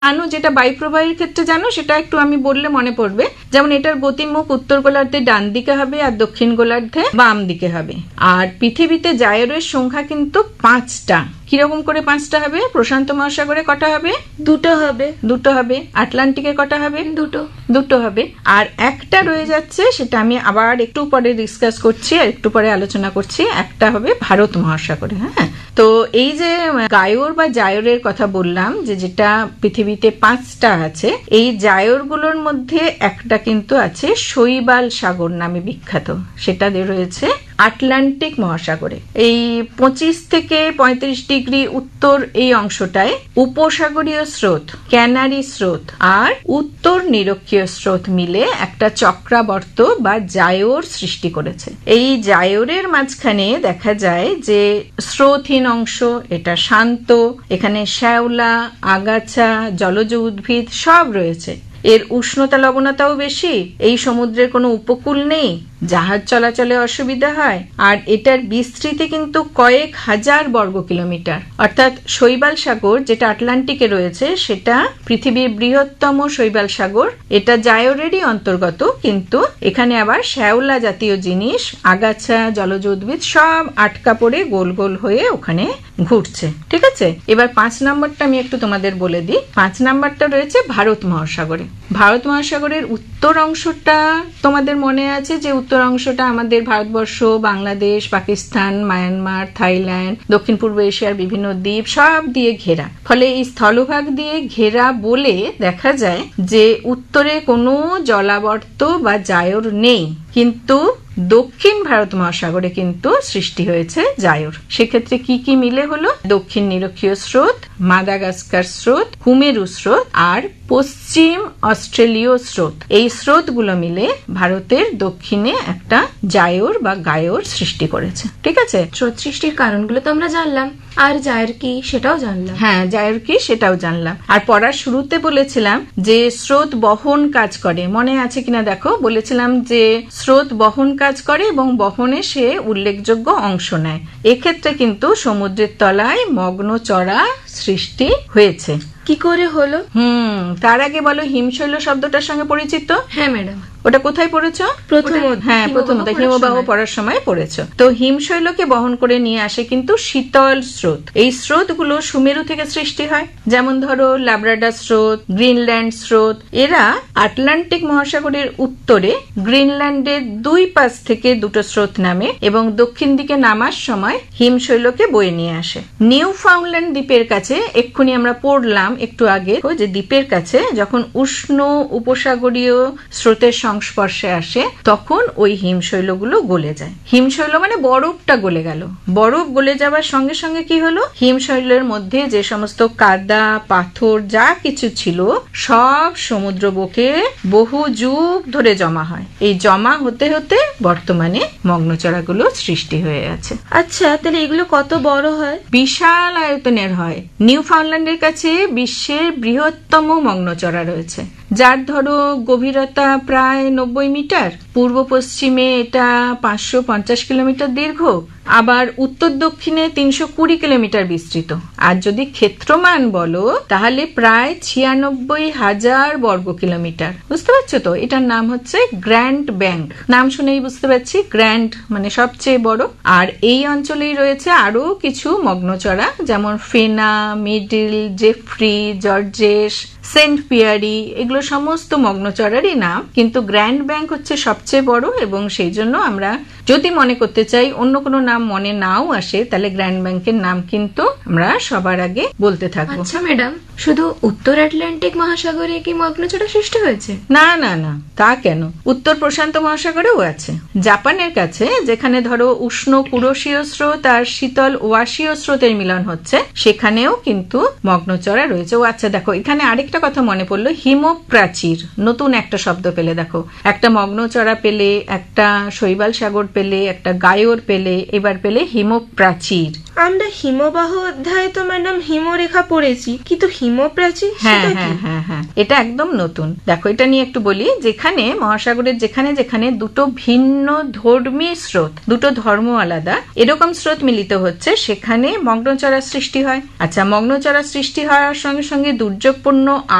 জানো যেটা বায়ুপ্রবাহের ক্ষেত্রে জানো সেটা একটু আমি বললে মনে পড়বে। যেমন এটার গতিমুখ উত্তর গোলার্ধে ডান দিকে হবে আর দক্ষিণ গোলার্ধে বাম দিকে হবে। আর পৃথিবীতে জায়রের সংখ্যা কিন্তু 5টা। কিরকম করে 5টা হবে? প্রশান্ত মহাসাগরে কটা হবে? 2টো হবে। 2টো হবে। আটলান্টিকে কটা হবে? 2টো হবে। আর একটা রয়ে যাচ্ছে, সেটা আমি আবার একটু পরে ডিসকাস করছি আর একটু পরে আলোচনা করছি। একটা হবে ভারত মহাসাগরে। হ্যাঁ, তো এই যে গায়র বা জায়রের কথা বললাম, যে যেটা পৃথিবীতে 5টা আছে, এই জায়রগুলোর মধ্যে একটা কিন্তু আছে শৈবাল সাগর নামে বিখ্যাত। সেটা রয়েছে আটলান্টিক মহাসাগরে। এই 25 থেকে 35 ডিগ্রি উত্তর এই অংশটায় উপসাগরীয় স্রোত, ক্যানারি স্রোত আর উত্তর নিরক্ষীয় স্রোত মিলে একটা চক্রাবর্ত বা জায়র সৃষ্টি করেছে। এই জায়রের মাঝখানে দেখা যায় যে স্রোতহীন অংশ, এটা শান্ত, এখানে শ্যাওলা, আগাছা, জলজ উদ্ভিদ সব রয়েছে। এর উষ্ণতা লবণতাও বেশি, এই সমুদ্রের কোনো উপকূল নেই, জাহাজ চলাচলে অসুবিধা হয়, আর এটার বিস্তৃতি কিন্তু কয়েক হাজার বর্গ কিলোমিটার। অর্থাৎ শৈবাল সাগর যেটা আটলান্টিকে রয়েছে সেটা পৃথিবীর বৃহত্তম শৈবাল সাগর। এটা জায়রেরই অন্তর্গত, কিন্তু এখানে আবার শ্যাওলা জাতীয় জিনিস, আগাছা, জলজ উদ্ভিদ সব আটকা পড়ে গোল গোল হয়ে ওখানে ঘুরছে। ঠিক আছে, এবার 5 নম্বরটা আমি একটু তোমাদের বলে দিই। 5 নম্বরটা রয়েছে ভারত মহাসাগরে। ভারত মহাসাগরের উত্তর অংশটা তোমাদের মনে আছে যে উত্তর অংশটা আমাদের ভারতবর্ষ, বাংলাদেশ, পাকিস্তান, মায়ানমার, থাইল্যান্ড, দক্ষিণ পূর্ব এশিয়ার বিভিন্ন দ্বীপ সব দিয়ে ঘেরা। ফলে এই স্থলভাগ দিয়ে ঘেরা বলে দেখা যায় যে উত্তরে কোনো জলাবর্ত বা জায়র নেই, কিন্তু দক্ষিণ ভারত মহাসাগরে কিন্তু সৃষ্টি হয়েছে জায়র। সেক্ষেত্রে কি কি মিলে হলো? দক্ষিণ নিরক্ষীয় স্রোত, মাদাগাস্কার স্রোত, কুমেরু স্রোত আর পশ্চিম অস্ট্রেলীয় স্রোত। এই স্রোতগুলো মিলে ভারতের দক্ষিণে একটা জায়র বা গায়র সৃষ্টি করেছে। ঠিক আছে, স্রোত সৃষ্টির কারণগুলো তো আমরা জানলাম, আর জায়র কি সেটাও জানলাম। হ্যাঁ, জায়র কি সেটাও জানলাম। আর পড়ার শুরুতে বলেছিলাম যে স্রোত বহন কাজ করে, মনে আছে কিনা দেখো। বলেছিলাম যে স্রোত বহন কাজ করে এবং বহনে সে উল্লেখযোগ্য অংশ নেয়। এক্ষেত্রে কিন্তু সমুদ্রের তলায় মগ্ন চড়া সৃষ্টি হয়েছে। কি করে হলো? তার আগে বলো, হিমশৈল শব্দটার সঙ্গে পরিচিত? হ্যাঁ ম্যাডাম। ওটা কোথায় পড়েছো? হ্যাঁ, প্রথমত হিমবাহ পড়ার সময় পড়েছো। তো হিমশৈলকে বহন করে নিয়ে আসে কিন্তু শীতল স্রোত। এই স্রোতগুলো সুমেরু থেকে সৃষ্টি হয়। যেমন ধরো লাব্রাডার স্রোত, গ্রিনল্যান্ড স্রোত। এরা আটলান্টিক মহাসাগরের উত্তরে গ্রিনল্যান্ডের 2 পাশ থেকে 2টো স্রোত নামে এবং দক্ষিণ দিকে নামার সময় হিমশৈলকে বয়ে নিয়ে আসে। নিউ ফাউন্ডল্যান্ড দ্বীপের কাছে এক্ষুনি আমরা পড়লাম একটু আগে যে দ্বীপের কাছে যখন উষ্ণ উপসাগরীয় স্রোতের সংস্পর্শে আসে তখন ওই হিমশৈলগুলো গলে যায়। হিমশৈল মানে বরফটা গলে গেল। বরফ গলে যাওয়ার সঙ্গে সঙ্গে কি হলো? হিমশৈলের মধ্যে যে সমস্ত কাদা, পাথর যা কিছু ছিল সব সমুদ্র বুকে বহু যুগ ধরে জমা হয়। এই জমা হতে হতে বর্তমানে মগ্নচড়াগুলো সৃষ্টি হয়ে আছে। আচ্ছা, তাহলে এগুলো কত বড় হয়? বিশাল আয়তনের হয়। নিউ ফাউন্ডল্যান্ডের কাছে বিশ্বের বৃহত্তম মগ্নচড়া রয়েছে, যার ধরো গভীরতা প্রায় 90 মিটার। পূর্ব পশ্চিমে এটা 550 কিলোমিটার দীর্ঘ, আবার উত্তর দক্ষিণে 320 কিলোমিটার বিস্তৃত। আর যদি ক্ষেত্রমান বলো তাহলে প্রায় 96,000 বর্গ কিলোমিটার। বুঝতে পারছো তো? এটার নাম হচ্ছে গ্র্যান্ড ব্যাংক। নাম শুনেই বুঝতে পারছি, গ্র্যান্ড মানে সবচেয়ে বড়। আর এই অঞ্চলেই রয়েছে আরো কিছু মগ্নচড়া, যেমন ফেনা, middle, Jeffrey, George's, Saint Piyari. এগুলো সমস্ত মগ্নচড়ারই নাম, কিন্তু গ্র্যান্ড ব্যাংক হচ্ছে সবচেয়ে বড় এবং সেই জন্য আমরা যদি মনে করতে চাই অন্য কোনো নাম মনে নাও আসে, তাহলে গ্র্যান্ড ব্যাংকের নাম কিন্তু আমরা সবার আগে বলতে থাকবো। আচ্ছা ম্যাডাম, শুধু উত্তর আটলান্টিক মহাসাগরে কি মগ্নচড়া সৃষ্টি হয়েছে? না না না, তা কেন, উত্তর প্রশান্ত মহাসাগরেও আছে। জাপানের কাছে যেখানে ধরো উষ্ণ কুরোশীয় স্রোত আর শীতল ওয়াশীয় স্রোতের মিলন হচ্ছে, সেখানেও কিন্তু মগ্নচড়া রয়েছে। ও আচ্ছা, দেখো এখানে আরেকটা কথা মনে পড়লো, হিমপ্রাচীর। নতুন একটা শব্দ পেলে দেখো, একটা মগ্নচড়া পেলে, একটা শৈবাল সাগর পেলে, একটা গায়র পেলে, এবার পেলে হিমপ্রাচীর। আমরা হিমবাহ অধ্যায়ে তো ম্যাডাম হিমরেখা পড়েছি, কিন্তু হিমপ্রাচী হ্যাঁ সেটা কি? হ্যাঁ হ্যাঁ হ্যাঁ, এটা একদম নতুন। দেখো, এটা নিয়ে একটু বলি। যেখানে মহাসাগরের যেখানে যেখানে দুটো ভিন্ন ধর্মী স্রোত, দুটো ধর্ম আলাদা, এরকম স্রোত মিলিত হচ্ছে, সেখানে মগ্নচড়ার সৃষ্টি হয়। আচ্ছা, মগ্নচড়ার সৃষ্টি হওয়ার সঙ্গে সঙ্গে দুর্যোগপূর্ণ